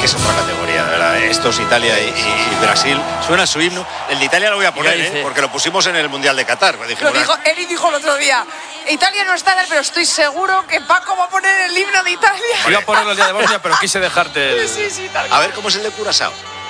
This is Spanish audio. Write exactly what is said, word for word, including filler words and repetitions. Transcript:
que es otra categoría, de verdad. Estos Italia y, y Brasil, suena su himno. El de Italia lo voy a poner, ¿eh? Porque lo pusimos en el Mundial de Qatar. Lo dijo, Eli dijo el otro día, Italia no está, pero estoy seguro que Paco va a poner el himno de Italia. Iba a ponerlo el día de Bosnia, pero quise dejarte el... Sí, sí, tal a ver cómo es el de Curazao.